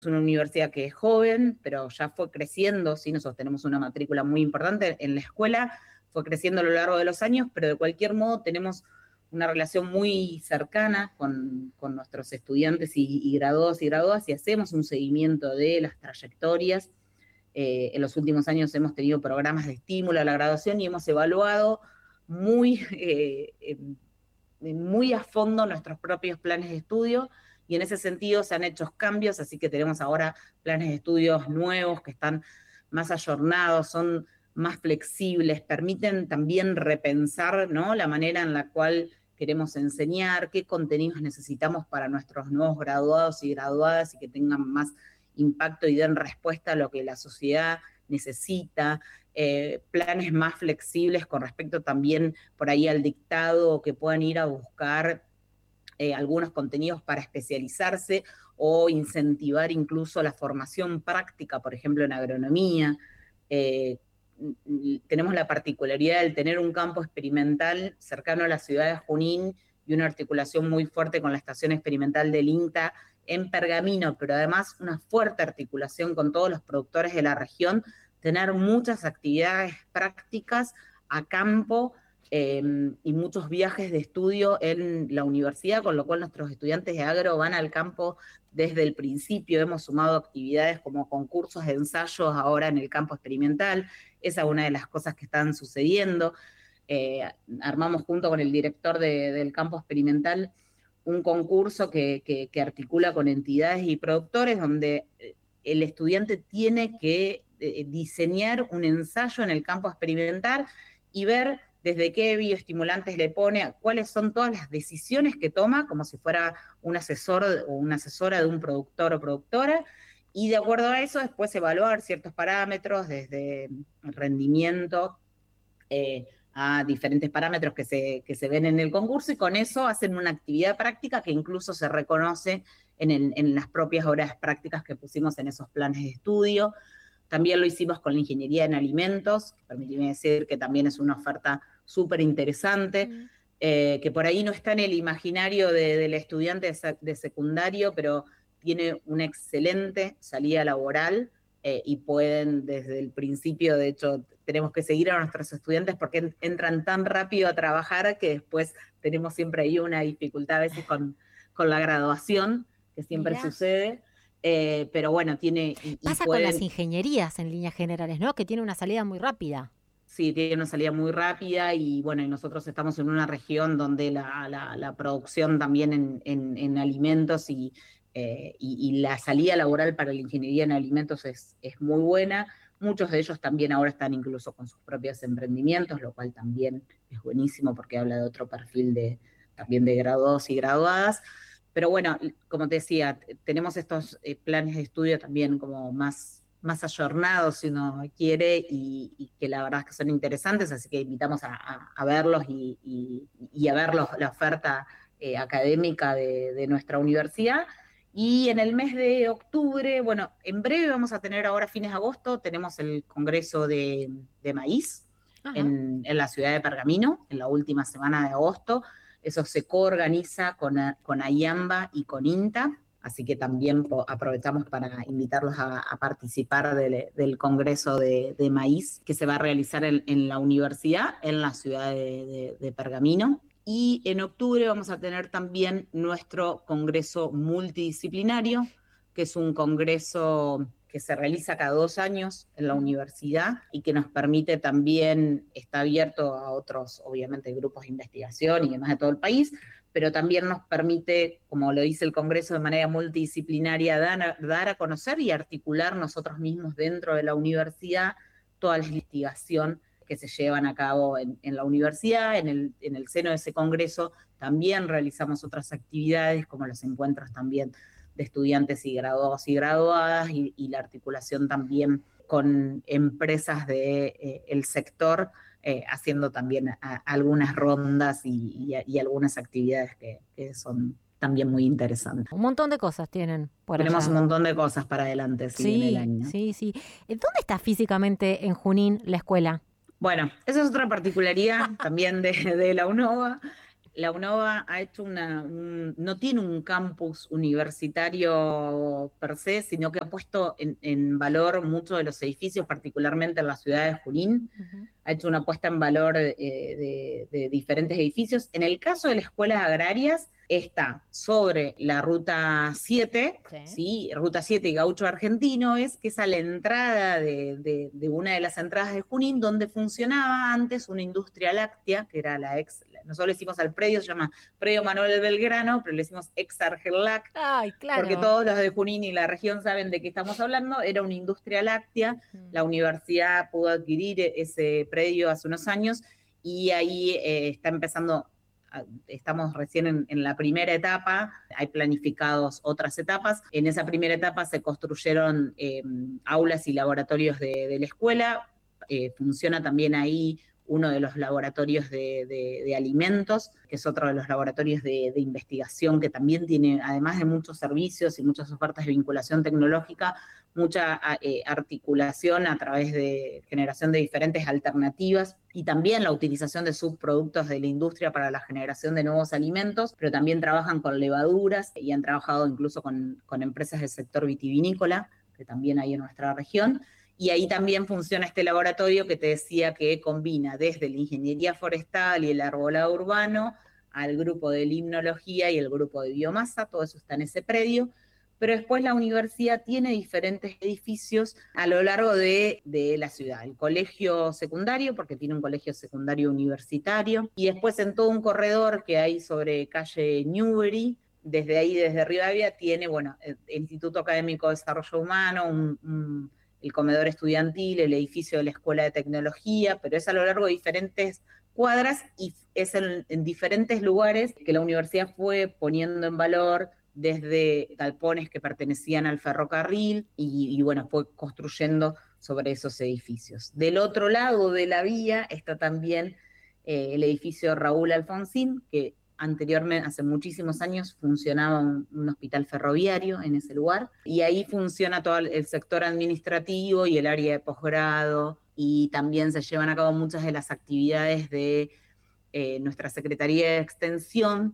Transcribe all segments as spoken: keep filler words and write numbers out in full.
una universidad que es joven, pero ya fue creciendo, sí, nosotros tenemos una matrícula muy importante en la escuela, fue creciendo a lo largo de los años, pero de cualquier modo tenemos una relación muy cercana con, con nuestros estudiantes y, y graduados y graduadas, y hacemos un seguimiento de las trayectorias. Eh, en los últimos años hemos tenido programas de estímulo a la graduación y hemos evaluado muy, eh, eh, muy a fondo nuestros propios planes de estudio, y en ese sentido se han hecho cambios, así que tenemos ahora planes de estudios nuevos que están más ayornados, son más flexibles, permiten también repensar, ¿no?, la manera en la cual queremos enseñar, qué contenidos necesitamos para nuestros nuevos graduados y graduadas y que tengan más impacto y den respuesta a lo que la sociedad necesita, eh, planes más flexibles con respecto también por ahí al dictado, o que puedan ir a buscar eh, algunos contenidos para especializarse o incentivar incluso la formación práctica, por ejemplo, en agronomía. Eh, tenemos la particularidad de tener un campo experimental cercano a la ciudad de Junín y una articulación muy fuerte con la estación experimental del INTA en Pergamino, pero además una fuerte articulación con todos los productores de la región, tener muchas actividades prácticas a campo eh, y muchos viajes de estudio en la universidad, con lo cual nuestros estudiantes de agro van al campo desde el principio. Hemos sumado actividades como concursos de ensayos ahora en el campo experimental. Esa es una de las cosas que están sucediendo. Eh, armamos junto con el director de, del campo experimental un concurso que, que, que articula con entidades y productores, donde el estudiante tiene que eh, diseñar un ensayo en el campo experimental y ver desde qué bioestimulantes le pone, cuáles son todas las decisiones que toma, como si fuera un asesor o una asesora de un productor o productora, y de acuerdo a eso después evaluar ciertos parámetros, desde rendimiento, eh, a diferentes parámetros que se, que se ven en el concurso, y con eso hacen una actividad práctica que incluso se reconoce en, el, en las propias horas prácticas que pusimos en esos planes de estudio. También lo hicimos con la ingeniería en alimentos, que permíteme decir que también es una oferta súper interesante, mm. eh, que por ahí no está en el imaginario de, del estudiante de, de secundario, pero tiene una excelente salida laboral, eh, y pueden desde el principio, de hecho, tenemos que seguir a nuestros estudiantes porque entran tan rápido a trabajar que después tenemos siempre ahí una dificultad a veces con, con la graduación, que siempre Mirá. sucede. Eh, pero bueno, tiene... Y, Pasa y pueden, con las ingenierías en líneas generales, ¿no? Que tiene una salida muy rápida. Sí, tiene una salida muy rápida y bueno, y nosotros estamos en una región donde la, la, la producción también en, en, en alimentos y, eh, y, y la salida laboral para la ingeniería en alimentos es, es muy buena. Muchos de ellos también ahora están incluso con sus propios emprendimientos, lo cual también es buenísimo porque habla de otro perfil de, también de graduados y graduadas. Pero bueno, como te decía, tenemos estos eh, planes de estudio también como más, más ayornados, si uno quiere, y, y que la verdad es que son interesantes, así que invitamos a, a, a verlos y, y, y a ver los, la oferta eh, académica de, de nuestra universidad. Y en el mes de octubre, bueno, en breve vamos a tener ahora, fines de agosto, tenemos el Congreso de, de Maíz en, en la ciudad de Pergamino, en la última semana de agosto. Eso se coorganiza con, con AIAMBA y con INTA, así que también aprovechamos para invitarlos a, a participar del, del Congreso de, de Maíz, que se va a realizar en, en la universidad, en la ciudad de, de, de Pergamino. Y en octubre vamos a tener también nuestro Congreso Multidisciplinario, que es un congreso que se realiza cada dos años en la universidad y que nos permite también, está abierto a otros, obviamente, grupos de investigación y demás de todo el país, pero también nos permite, como lo dice el Congreso, de manera multidisciplinaria, dar a, dar a conocer y articular nosotros mismos dentro de la universidad toda la investigación que se llevan a cabo en, en la universidad. En el, en el seno de ese Congreso también realizamos otras actividades, como los encuentros también de estudiantes y graduados y graduadas, y, y la articulación también con empresas del de, eh, sector, eh, haciendo también a, algunas rondas y, y, y algunas actividades que, que son también muy interesantes. Un montón de cosas tienen por Tenemos allá. un montón de cosas para adelante, sí, sí, en el año. Sí, sí. ¿Dónde está físicamente en Junín la escuela? Bueno, esa es otra particularidad también de, de la UNOVA. La UNOVA ha hecho una, un- no tiene un campus universitario per se, sino que ha puesto en, en valor muchos de los edificios, particularmente en la ciudad de Junín. Ujú. Ha hecho una puesta en valor eh, de, de diferentes edificios. En el caso de las escuelas agrarias, está sobre la ruta siete, Sí. ¿sí? Ruta siete y Gaucho Argentino, es que es a la entrada de, de, de una de las entradas de Junín, donde funcionaba antes una industria láctea, que era la ex, nosotros le decimos al predio, se llama Predio Manuel Belgrano, pero le decimos ex Argelac, Ay, porque claro. todos los de Junín y la región saben de qué estamos hablando. Era una industria láctea, Mm. la universidad pudo adquirir ese predio hace unos años y ahí eh, está empezando, estamos recién en, en la primera etapa, hay planificados otras etapas. En esa primera etapa se construyeron eh, aulas y laboratorios de, de la escuela, eh, funciona también ahí uno de los laboratorios de, de, de alimentos, que es otro de los laboratorios de, de investigación, que también tiene, además de muchos servicios y muchas ofertas de vinculación tecnológica, mucha eh, articulación a través de generación de diferentes alternativas y también la utilización de subproductos de la industria para la generación de nuevos alimentos, pero también trabajan con levaduras y han trabajado incluso con, con empresas del sector vitivinícola, que también hay en nuestra región. Y ahí también funciona este laboratorio que te decía que combina desde la ingeniería forestal y el arbolado urbano al grupo de limnología y el grupo de biomasa, todo eso está en ese predio. Pero después la universidad tiene diferentes edificios a lo largo de, de la ciudad. El colegio secundario, porque tiene un colegio secundario universitario, y después en todo un corredor que hay sobre calle Newbery, desde ahí, desde Rivadavia, tiene, bueno, el Instituto Académico de Desarrollo Humano, un, un el comedor estudiantil, el edificio de la Escuela de Tecnología, pero es a lo largo de diferentes cuadras y es en, en diferentes lugares que la universidad fue poniendo en valor desde galpones que pertenecían al ferrocarril y, y bueno, fue construyendo sobre esos edificios. Del otro lado de la vía está también eh, el edificio Raúl Alfonsín, que anteriormente, hace muchísimos años, funcionaba un, un hospital ferroviario en ese lugar, y ahí funciona todo el sector administrativo y el área de posgrado, y también se llevan a cabo muchas de las actividades de eh, nuestra Secretaría de Extensión,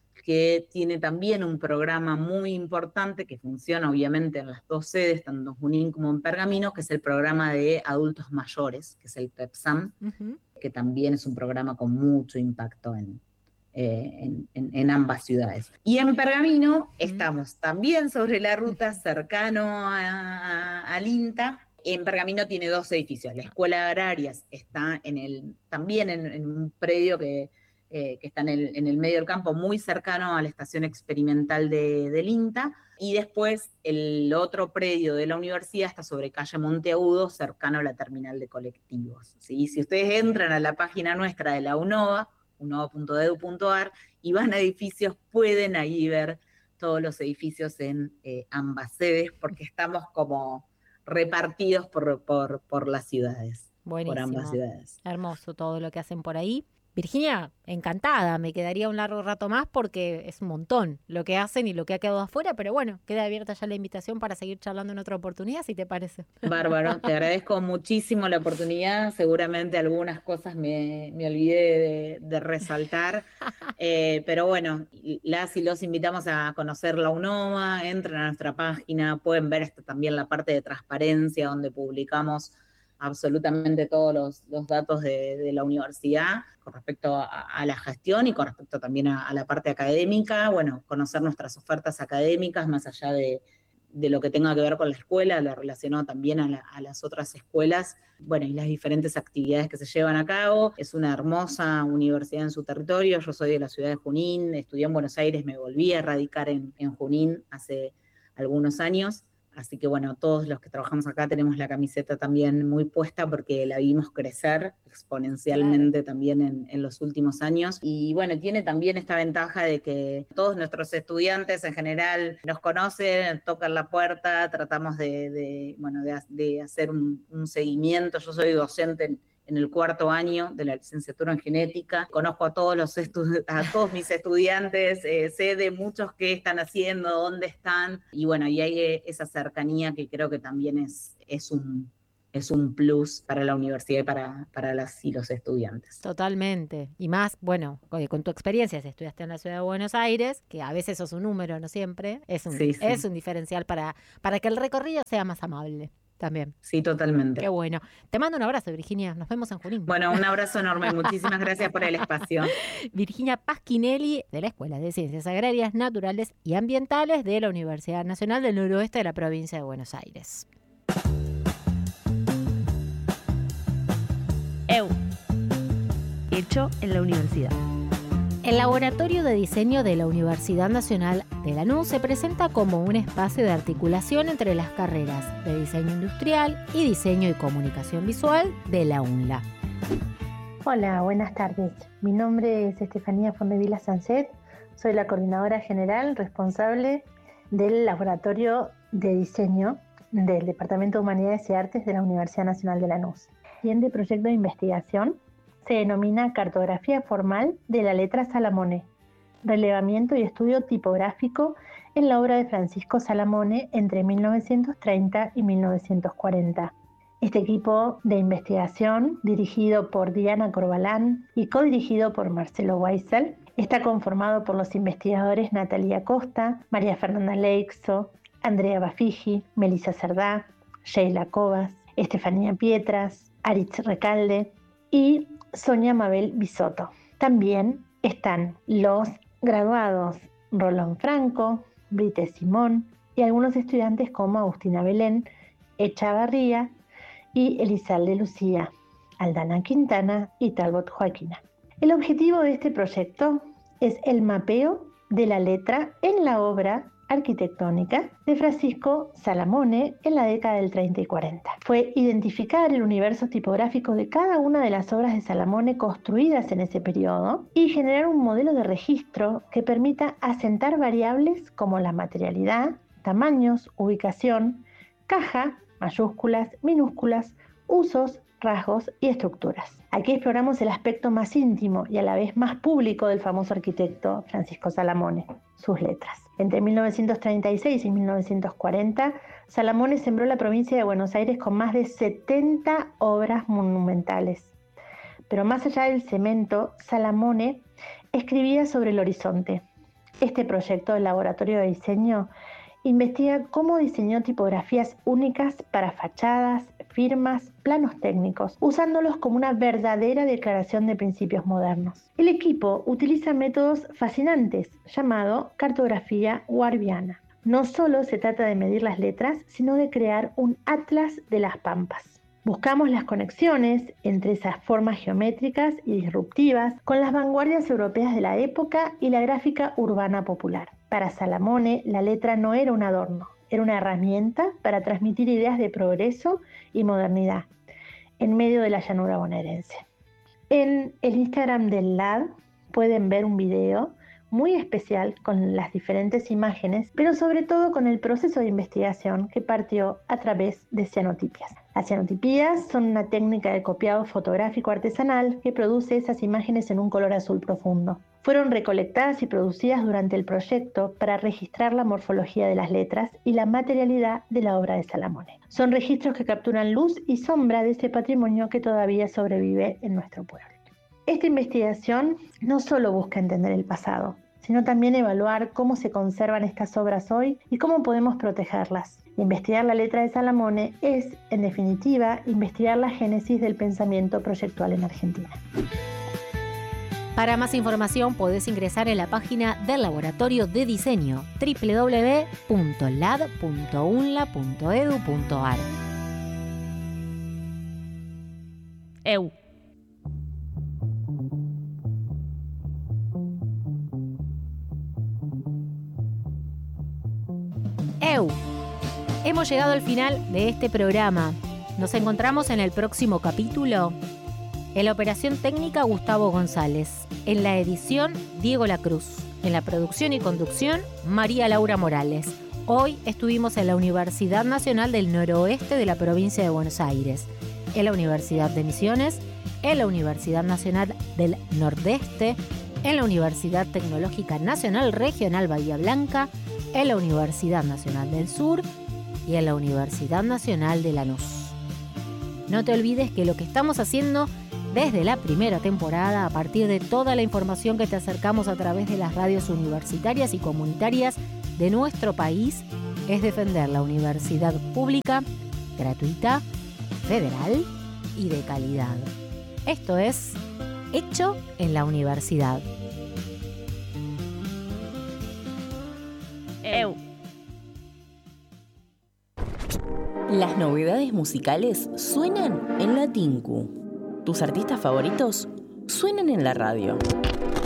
que tiene también un programa muy importante que funciona obviamente en las dos sedes, tanto en Junín como en Pergamino, que es el programa de adultos mayores, que es el PEPSAM, uh-huh. que también es un programa con mucho impacto en, eh, en, en, en ambas ciudades. Y en Pergamino uh-huh. estamos también sobre la ruta, cercano a, a, al INTA. En Pergamino tiene dos edificios. La Escuela Agrarias está en el, también en, en un predio que Eh, que está en el, en el medio del campo, muy cercano a la estación experimental de, del INTA, y después el otro predio de la universidad está sobre calle Monteagudo, cercano a la terminal de colectivos, ¿sí? Si ustedes entran a la página nuestra de la UNOVA, unova punto edu punto ar, y van a edificios, pueden ahí ver todos los edificios en eh, ambas sedes, porque estamos como repartidos por, por, por las ciudades, Buenísimo. por ambas ciudades. Hermoso todo lo que hacen por ahí. Virginia, encantada, me quedaría un largo rato más porque es un montón lo que hacen y lo que ha quedado afuera, pero bueno, queda abierta ya la invitación para seguir charlando en otra oportunidad, si te parece. Bárbaro, te agradezco muchísimo la oportunidad, seguramente algunas cosas me, me olvidé de, de resaltar, eh, pero bueno, las y los invitamos a conocer la UNOVA, entren a nuestra página, pueden ver esta, también la parte de transparencia donde publicamos absolutamente todos los, los datos de, de la universidad con respecto a, a la gestión y con respecto también a, a la parte académica, bueno, conocer nuestras ofertas académicas más allá de, de lo que tenga que ver con la escuela, lo relacionado también a, la, a las otras escuelas, bueno, y las diferentes actividades que se llevan a cabo. Es una hermosa universidad en su territorio, yo soy de la ciudad de Junín, estudié en Buenos Aires, me volví a radicar en, en Junín hace algunos años. Así que bueno, todos los que trabajamos acá tenemos la camiseta también muy puesta porque la vimos crecer exponencialmente claro. también en, en los últimos años. Y bueno, tiene también esta ventaja de que todos nuestros estudiantes en general nos conocen, tocan la puerta, tratamos de, de, bueno, de, de hacer un, un seguimiento. Yo soy docente en, en el cuarto año de la licenciatura en genética. Conozco a todos, los estu- a todos mis estudiantes, eh, sé de muchos qué están haciendo, dónde están, y bueno, y hay esa cercanía que creo que también es, es un, es un plus para la universidad y para, para las y los estudiantes. Totalmente. Y más, bueno, con, con tu experiencia, si estudiaste en la ciudad de Buenos Aires, que a veces sos un número, no siempre, es un, sí, sí. es un diferencial para, para que el recorrido sea más amable también. Sí, totalmente. Qué bueno. Te mando un abrazo, Virginia. Nos vemos en Junín. Bueno, un abrazo enorme. Muchísimas gracias por el espacio. Virginia Pasquinelli, de la Escuela de Ciencias Agrarias, Naturales y Ambientales de la Universidad Nacional del Noroeste de la provincia de Buenos Aires. E U. Hecho en la universidad. El Laboratorio de Diseño de la Universidad Nacional de Lanús se presenta como un espacio de articulación entre las carreras de Diseño Industrial y Diseño y Comunicación Visual de la UNLA. Hola, buenas tardes. Mi nombre es Estefanía Fondevila Sancet. Soy la coordinadora general responsable del Laboratorio de Diseño del Departamento de Humanidades y Artes de la Universidad Nacional de Lanús. El siguiente proyecto de investigación se denomina Cartografía Formal de la Letra Salamone, relevamiento y estudio tipográfico en la obra de Francisco Salamone entre mil novecientos treinta y mil novecientos cuarenta. Este equipo de investigación, dirigido por Diana Corbalán y codirigido por Marcelo Weissel, está conformado por los investigadores Natalia Costa, María Fernanda Leixo, Andrea Bafigi, Melissa Cerdá, Sheila Cobas, Estefanía Pietras, Aritz Recalde y Sonia Mabel Bisotto. También están los graduados Rolón Franco, Brite Simón y algunos estudiantes como Agustina Belén, Echavarría y Elizalde Lucía, Aldana Quintana y Talbot Joaquina. El objetivo de este proyecto es el mapeo de la letra en la obra arquitectónica de Francisco Salamone en la década del treinta y cuarenta. Fue identificar el universo tipográfico de cada una de las obras de Salamone construidas en ese periodo y generar un modelo de registro que permita asentar variables como la materialidad, tamaños, ubicación, caja, mayúsculas, minúsculas, usos, rasgos y estructuras. Aquí exploramos el aspecto más íntimo y a la vez más público del famoso arquitecto Francisco Salamone, sus letras. Entre mil novecientos treinta y seis y mil novecientos cuarenta, Salamone sembró la provincia de Buenos Aires con más de setenta obras monumentales. Pero más allá del cemento, Salamone escribía sobre el horizonte. Este proyecto del Laboratorio de Diseño investiga cómo diseñó tipografías únicas para fachadas, firmas, planos técnicos, usándolos como una verdadera declaración de principios modernos. El equipo utiliza métodos fascinantes, llamado cartografía warbiana. No solo se trata de medir las letras, sino de crear un atlas de las pampas. Buscamos las conexiones entre esas formas geométricas y disruptivas con las vanguardias europeas de la época y la gráfica urbana popular. Para Salamone, la letra no era un adorno, era una herramienta para transmitir ideas de progreso y modernidad en medio de la llanura bonaerense. En el Instagram del L A D pueden ver un video muy especial con las diferentes imágenes, pero sobre todo con el proceso de investigación que partió a través de cianotipias. Las cianotipías son una técnica de copiado fotográfico artesanal que produce esas imágenes en un color azul profundo. Fueron recolectadas y producidas durante el proyecto para registrar la morfología de las letras y la materialidad de la obra de Salamone. Son registros que capturan luz y sombra de ese patrimonio que todavía sobrevive en nuestro pueblo. Esta investigación no solo busca entender el pasado, sino también evaluar cómo se conservan estas obras hoy y cómo podemos protegerlas. Investigar la letra de Salamone es, en definitiva, investigar la génesis del pensamiento proyectual en Argentina. Para más información podés ingresar en la página del Laboratorio de Diseño doble u doble u doble u punto l a d punto u n l a punto e d u punto a r. E U. E U. Hemos llegado al final de este programa. Nos encontramos en el próximo capítulo. En la operación técnica, Gustavo González. En la edición, Diego Lacruz. En la producción y conducción, María Laura Morales. Hoy estuvimos en la Universidad Nacional del Noroeste de la provincia de Buenos Aires, en la Universidad de Misiones, en la Universidad Nacional del Nordeste, en la Universidad Tecnológica Nacional Regional Bahía Blanca, en la Universidad Nacional del Sur y en la Universidad Nacional de Lanús. No te olvides que lo que estamos haciendo desde la primera temporada, a partir de toda la información que te acercamos a través de las radios universitarias y comunitarias de nuestro país, es defender la universidad pública, gratuita, federal y de calidad. Esto es Hecho en la Universidad. Eu. Las novedades musicales suenan en la Tinku. Tus artistas favoritos suenan en la radio.